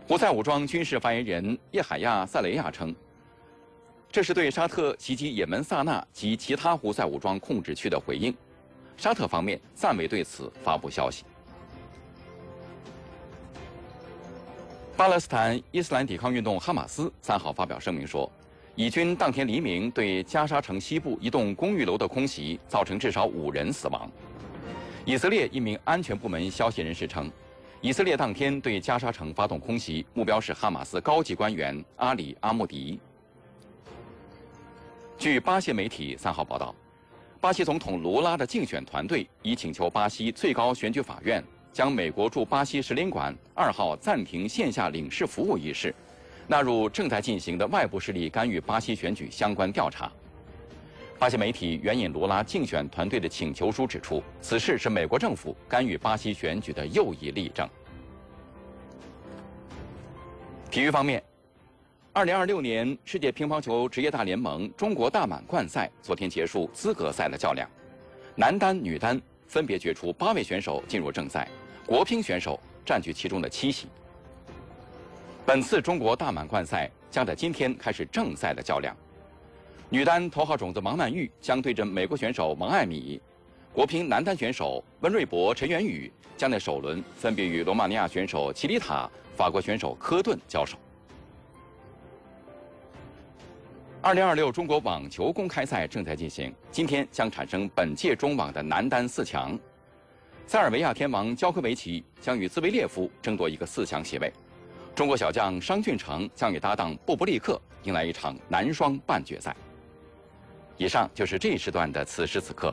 胡塞武装军事发言人叶海亚·塞雷亚称，这是对沙特袭击也门萨那及其他胡塞武装控制区的回应。沙特方面暂未对此发布消息。巴勒斯坦伊斯兰抵抗运动哈马斯3号发表声明说，以军当天黎明对加沙城西部一栋公寓楼的空袭，造成至少5人死亡。以色列一名安全部门消息人士称，以色列当天对加沙城发动空袭，目标是哈马斯高级官员阿里·阿穆迪。据巴西媒体3号报道，巴西总统卢拉的竞选团队已请求巴西最高选举法院将美国驻巴西使领馆2号暂停线下领事服务一事纳入正在进行的外部势力干预巴西选举相关调查。巴西媒体援引卢拉竞选团队的请求书指出，此事是美国政府干预巴西选举的又一例证。体育方面，2026年世界乒乓球职业大联盟中国大满贯赛昨天结束资格赛的较量，男单、女单分别决出8位选手进入正赛，国乒选手占据其中的7席。本次中国大满贯赛将在今天开始正赛的较量。女单头号种子王曼玉将对阵美国选手蒙艾米，国乒男单选手温瑞博、陈元宇将在首轮分别与罗马尼亚选手齐里塔、法国选手科顿交手。2026中国网球公开赛正在进行，今天将产生本届中网的男单4强。塞尔维亚天王焦科维奇将与兹维列夫争夺一个4强席位，中国小将商俊成将与搭档布布利克迎来一场男双半决赛。以上就是这一时段的此时此刻。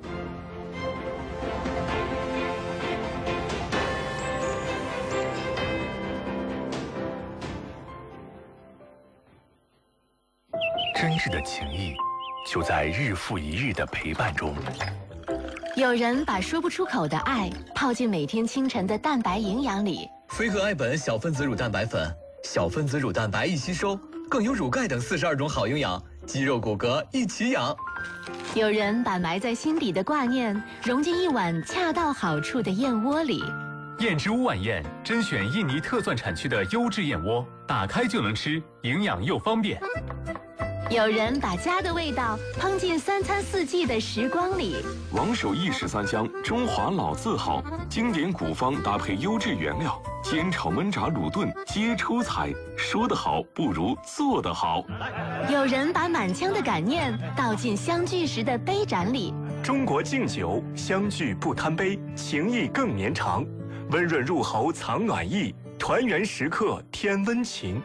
真挚的情谊，就在日复一日的陪伴中。 有人把说不出口的爱泡进每天清晨的蛋白营养里。 飞鹤爱本小分子乳蛋白粉，小分子乳蛋白一吸收，更有乳钙等42种好营养，肌肉骨骼一起养。 有人把埋在心底的挂念融进一碗恰到好处的燕窝里。 燕之屋晚宴甄选印尼特钻产区的优质燕窝，打开就能吃，营养又方便。 有人把家的味道烹进3餐4季的时光里。 王守义13香，中华老字号，经典古方搭配优质原料，煎炒焖炸卤炖皆出彩。说得好不如做得好。 有人把满腔的感念倒进相聚时的杯盏里。 中国敬酒，相聚不贪杯，情谊更绵长。温润入喉藏暖意，团圆时刻添温情。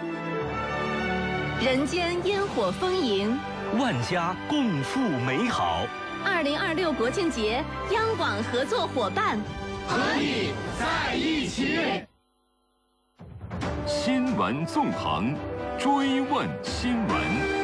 人间烟火丰盈， 万家共赴美好。 2026国庆节，央广合作伙伴， 和你在一起。 新闻纵横，追问新闻。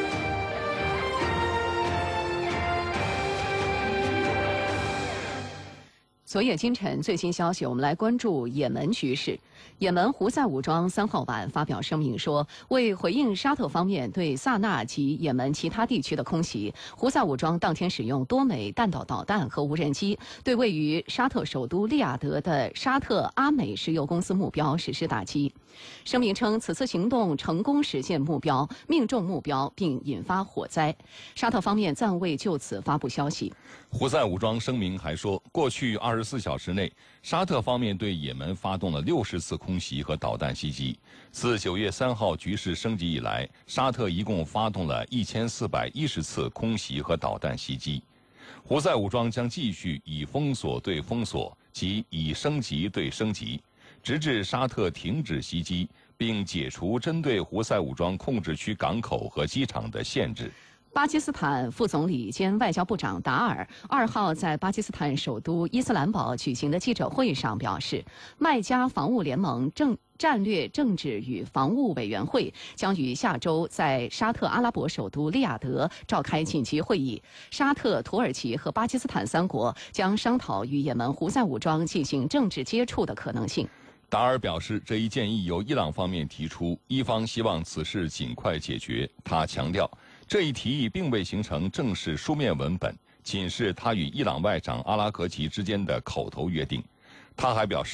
昨夜今晨最新消息，我们来关注也门局势。也门胡塞武装3号晚发表声明说，为回应沙特方面对萨那及也门其他地区的空袭，胡塞武装当天使用多枚弹道导弹和无人机，对位于沙特首都利雅得的沙特阿美石油公司目标实施打击。声明称，此次行动成功实现目标，命中目标，并引发火灾。沙特方面暂未就此发布消息。 胡塞武装声明还说，过去24小时内，沙特方面对也门发动了60次空袭和导弹袭击。自9月3号局势升级以来，沙特一共发动了1410次空袭和导弹袭击。胡塞武装将继续以封锁对封锁，及以升级对升级，直至沙特停止袭击，并解除针对胡塞武装控制区港口和机场的限制。 巴基斯坦副总理兼外交部长达尔2号在巴基斯坦首都伊斯兰堡举行的记者会上表示，麦加防务联盟战略政治与防务委员会将于下周在沙特阿拉伯首都利雅得召开紧急会议，沙特、土耳其和巴基斯坦3国将商讨与也门胡塞武装进行政治接触的可能性。 达尔表示，这一建议由伊朗方面提出，伊方希望此事尽快解决。他强调，这一提议并未形成正式书面文本，仅是他与伊朗外长阿拉格齐之间的口头约定。他还表示，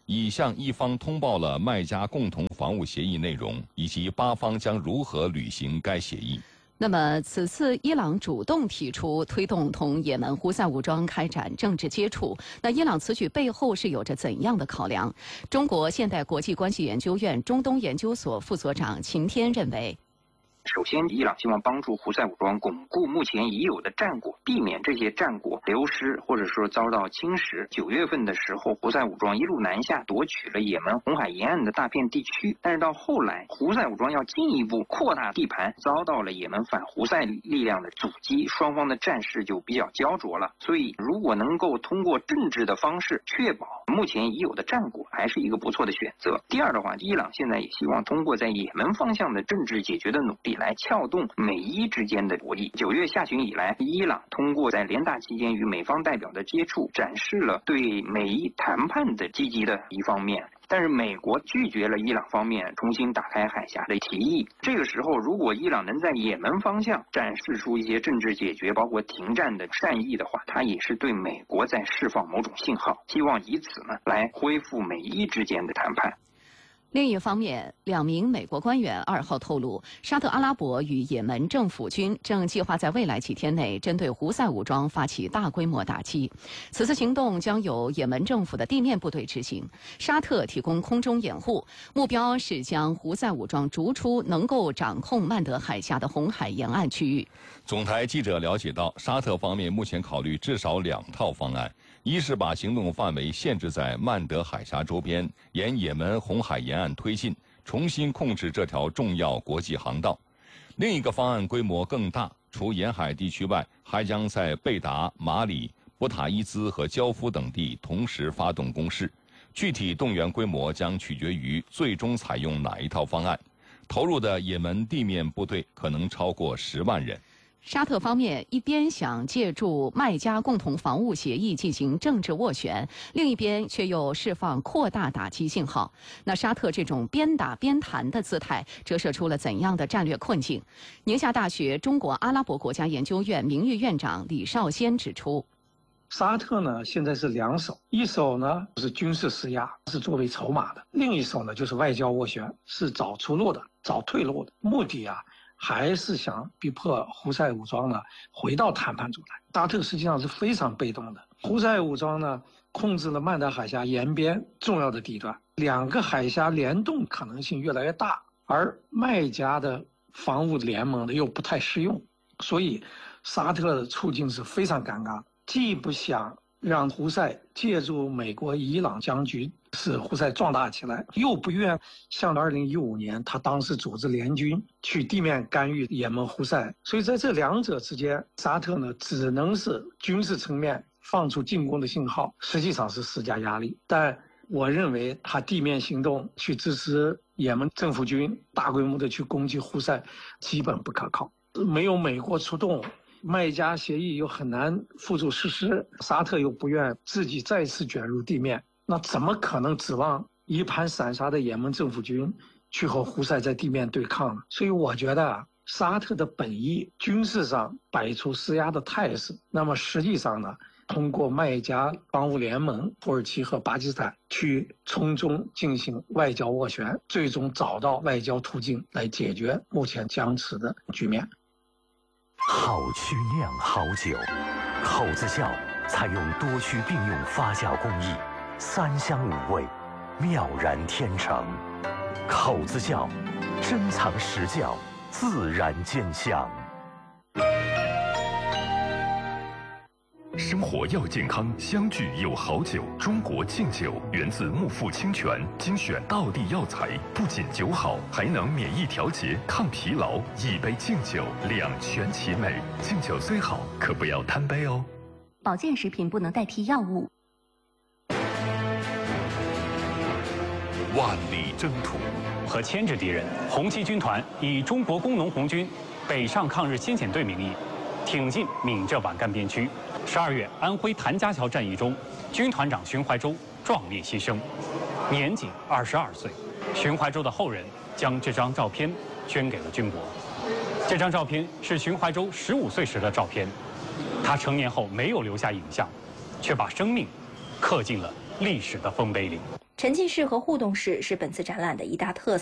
已向伊方通报了麦加共同防务协议内容，以及巴方将如何履行该协议。 那么，此次伊朗主动提出推动同也门胡塞武装开展政治接触，那伊朗此举背后是有着怎样的考量？中国现代国际关系研究院中东研究所副所长秦天认为。 首先，伊朗希望帮助胡塞武装巩固目前已有的战果，避免这些战果流失或者说遭到侵蚀。9月份的时候，胡塞武装一路南下，夺取了也门红海沿岸的大片地区。但是到后来，胡塞武装要进一步扩大地盘，遭到了也门反胡塞力量的阻击，双方的战事就比较焦灼了。所以，如果能够通过政治的方式确保目前已有的战果，还是一个不错的选择。第二的话，伊朗现在也希望通过在也门方向的政治解决的努力，来撬动美伊之间的博弈。9月下旬以来，伊朗通过在联大期间与美方代表的接触，展示了对美伊谈判的积极的一方面。但是美国拒绝了伊朗方面重新打开海峡的提议。这个时候，如果伊朗能在也门方向展示出一些政治解决，包括停战的善意的话，它也是对美国在释放某种信号，希望以此呢来恢复美伊之间的谈判。 另一方面，2名美国官员2号透露，沙特阿拉伯与也门政府军正计划在未来几天内针对胡塞武装发起大规模打击。此次行动将由也门政府的地面部队执行，沙特提供空中掩护，目标是将胡塞武装逐出能够掌控曼德海峡的红海沿岸区域。 总台记者了解到，沙特方面目前考虑至少2套方案。一是把行动范围限制在曼德海峡周边，沿也门红海沿岸推进，重新控制这条重要国际航道；另一个方案规模更大，除沿海地区外，还将在贝达、马里、布塔伊兹和焦夫等地同时发动攻势。具体动员规模将取决于最终采用哪一套方案。投入的也门地面部队可能超过10万人。 沙特方面一边想借助麦加共同防务协议进行政治斡旋，另一边却又释放扩大打击信号。那沙特这种边打边谈的姿态，折射出了怎样的战略困境？宁夏大学中国阿拉伯国家研究院名誉院长李少先指出， 沙特呢现在是2手，一手呢是军事施压，是作为筹码的；另一手呢就是外交斡旋，是找出路的、找退路的。目的还是想逼迫胡塞武装呢回到谈判桌来。沙特实际上是非常被动的，胡塞武装呢控制了曼德海峡沿边重要的地段，2个海峡联动可能性越来越大，而麦加的防务联盟的又不太适用，所以沙特的处境是非常尴尬，既不想让胡塞借助美国伊朗僵局使胡塞壮大起来，又不愿像2015年他当时组织联军去地面干预也门胡塞，所以在这2者之间，沙特呢只能是军事层面放出进攻的信号，实际上是施加压力。但我认为他地面行动去支持也门政府军大规模的去攻击胡塞基本不可靠，没有美国出动，麦加协议又很难付诸实施，沙特又不愿自己再次卷入地面，那怎么可能指望一盘散沙的也门政府军去和胡塞在地面对抗呢？所以我觉得沙特的本意军事上摆出施压的态势，那么实际上呢，通过麦加防务联盟、土耳其和巴基斯坦去从中进行外交斡旋，最终找到外交途径来解决目前僵持的局面。 好曲酿好酒，口子窖采用多区并用发酵工艺，3香5味，妙然天成。口子窖，珍藏实窖，自然见香。 生活要健康，相聚有好酒。中国敬酒源自木富清泉，精选道地药材，不仅酒好，还能免疫调节、抗疲劳。一杯敬酒，2全其美。敬酒虽好，可不要贪杯哦。 保健食品不能代替药物。 万里征途和牵制敌人，红七军团以中国工农红军北上抗日先遣队名义，挺进闽浙皖赣边区。12月，安徽谭家桥战役中，军团长荀怀洲壮烈牺牲，年仅22岁。荀怀洲的后人将这张照片捐给了军博。这张照片是荀怀洲15岁时的照片，他成年后没有留下影像，却把生命刻进了历史的丰碑里。 沉浸式和互动式是本次展览的一大特色。